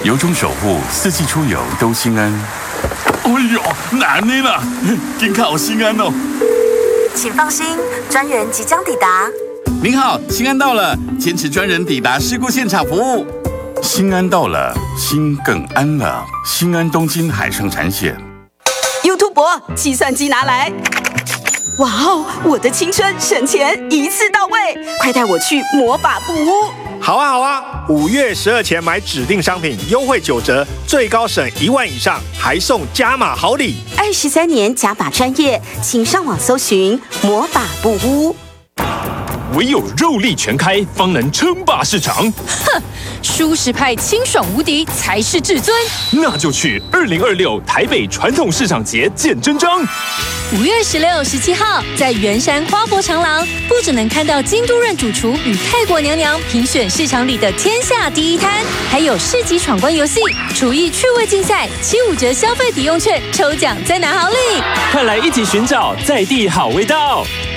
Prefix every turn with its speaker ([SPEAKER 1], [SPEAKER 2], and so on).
[SPEAKER 1] 由衷守护四季出游都心安。哎呦，难呢啦，真靠心安哦。
[SPEAKER 2] 请放心，专人即将抵达。
[SPEAKER 3] 您好，心安到了，坚持专人抵达事故现场服务。
[SPEAKER 1] 心安到了，心更安了。心安东京海上产险。
[SPEAKER 4] YouTuber，计算机拿来。哇哦，我的青春省钱一次到位，快带我去魔法布屋。
[SPEAKER 5] 好啊，5月12前买指定商品优惠9折，最高省1万以上，还送加码好礼。
[SPEAKER 4] 23年加法专业，请上网搜寻魔法布屋。
[SPEAKER 6] 唯有肉力全开，方能称霸市场。
[SPEAKER 7] 哼，舒适派清爽无敌才是至尊。
[SPEAKER 6] 那就去2026台北传统市场节见真章。
[SPEAKER 7] 5月16、17号，在圆山花博长廊，不只能看到京都润主厨与泰国娘娘评选市场里的天下第一摊，还有市集闯关游戏、厨艺趣味竞赛、75折消费抵用券抽奖，再拿好礼。
[SPEAKER 6] 快来一起寻找在地好味道。